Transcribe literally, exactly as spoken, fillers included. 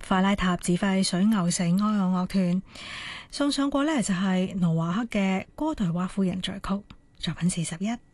法拉塔指揮水牛城愛樂樂團送上過呢，就係盧華克嘅《哥代瓦夫人序曲》，作品四十一。